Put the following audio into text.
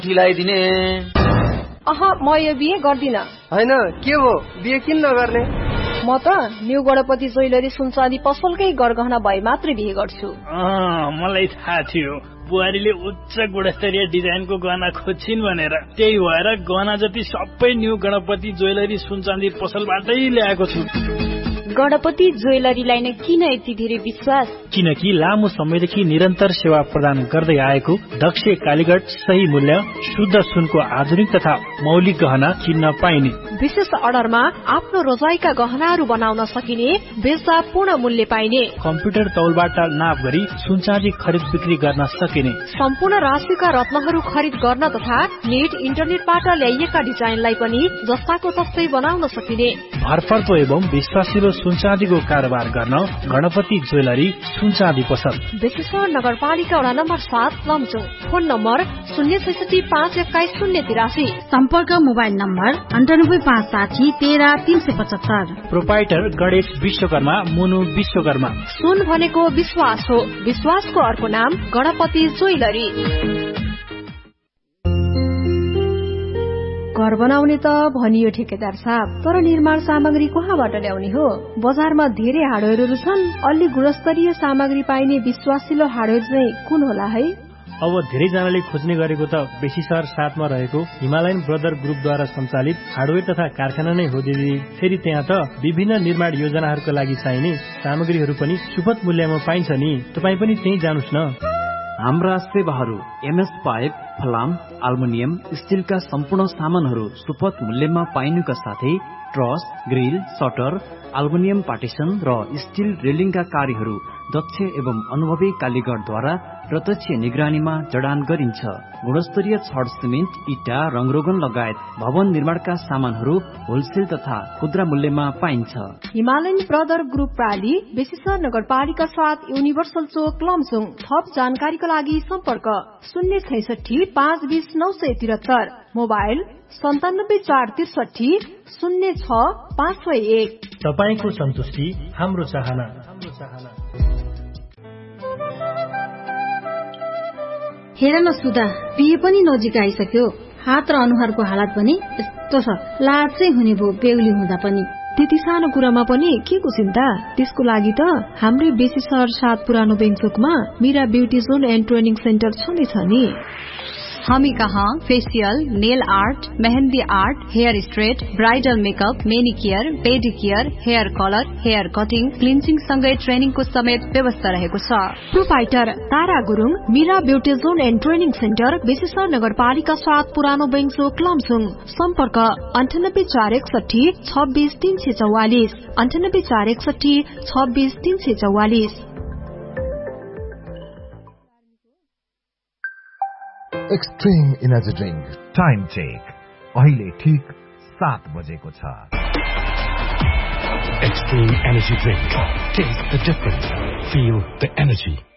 मिलाइदिने। म यो बिहे गर्दिन। हैन के हो बिहे किन नगर्ने? म त न्यू गणपति ज्वेलरी सुनचाँदी पसलकै गरगहना भए मात्रै बिहे गर्छु। मलाई थाहा थियो बुहारीले उच्च गुणस्तरीय डिजाइनको गहना खोज्छिन् भनेर, त्यही भएर गहना जति सबै न्यू गणपति ज्वेलरी सुनचाँदी पसलबाटै ल्याएको छु। गणपति ज्वेलरीलाई नै किन यति धेरै विश्वास? किनकि लामो समयदेखि निरन्तर सेवा प्रदान गर्दै आएको दक्ष कालीगढ सही मूल्य शुद्ध सुनको आधुनिक तथा मौलिक गहना किन्न पाइने। विशेष अर्डरमा आफ्नो रोजाइका गहनाहरू बनाउन सकिने, बेच्दा पूर्ण मूल्य पाइने, कम्प्युटर तौलबाट नाप गरी सुनचाँदी खरिद बिक्री गर्न सकिने, सम्पूर्ण राशिका रत्नहरू खरिद गर्न तथा नेट इन्टरनेटबाट ल्याइएका डिजाइनलाई पनि जस्ताको तस्तै बनाउन सकिने। भरपर्दो एवं विश्वासिलो सुनचाँदीको कारोबार गर्न गणपति ज्वेलरी सुनचाँदी पसल, बेसेश्वर नगरपालिका वडा नम्बर 7 लमजुङ। Phone number 066512083। सम्पर्क mobile number 9856130375। Proprietor Ganesh Vishwakarma, मुनु विश्वकर्मा। सुन भनेको विश्वास हो, विश्वासको अर्को नाम गणपति ज्वेलरी। घर बनाउने त भनियो ठेकेदार साहब, तर निर्माण सामग्री कहाँबाट ल्याउने हो? बजारमा धेरै हार्डवेयरहरू छन्, अलि गुणस्तरीय सामग्री पाइने विश्वासिलो हार्डवेयर चाहिँ कुन होला है? अब धेरैजनाले खोज्ने गरेको त बेसीसर 7 मा रहेको हिमालयन ब्रदर ग्रुपद्वारा सञ्चालित हार्डवेयर तथा कारखाना नै हो दिदी। फेरि त्यहाँ त विभिन्न निर्माण योजनाहरूका लागि चाहिने सामग्रीहरू पनि सुपथ मूल्यमा पाइन्छ नि, तपाई पनि त्यही जानुस् न। हाम्रा सेवाहरू एमएस पाइप, फलाम, अल्मुनियम, स्टिलका सम्पूर्ण सामानहरू सुपथ मूल्यमा पाइनुका साथै truss, grill, shutter, aluminium partition र स्टिल रेलिङका कार्यहरू दक्ष एवं अनुभवी कालीगढद्वारा प्रत्यक्ष निगरानीमा जडान गरिन्छ। गुणस्तरीय छड, सिमेन्ट, इटा, रङरोगन लगायत भवन निर्माणका सामानहरू होलसेल तथा खुद्रा मूल्यमा पाइन्छ। हिमालयन ब्रदर ग्रुप प्राली, बेसीसर नगरपालिका 7 युनिभर्सल चोक लमजुङ। थप जानकारीका लागि सम्पर्क 066520973। मोबाइल 9746306501। तपाईको सन्तुष्टि हाम्रो चाहना। हेर न सुधा, बिहे पनि नजिक आइसक्यो। हात र अनुहारको हालत पनि यस्तो छ, लाज चाहिँ हुने भो बेहुली हुँदा पनि। त्यति सानो कुरामा पनि के को चिन्ता? त्यसको लागि त हाम्रै बेसीसर 7 पुरानो बेङचोकमा Meera beauty John and training centre छँदैछ नि। हामी कहाँ facial, nail art, mehndi art, hair straight, bridal makeup, मेनिकियर, पेडिकियर, hair colour, hair cutting, क्लिन्चिङ सँगै ट्रेनिङको समेत व्यवस्था रहेको छ। Proprietor Tara Gurung, Meera beauty John and training centre, बेसीसर नगरपालिका 7 पुरानो बेङचोक लमजुङ। सम्पर्क 98461 26344, 98461 26344। Extreme energy drink time check अहिले ठीक 7 बजेको छ। Extreme energy drink, test the difference, feel the energy.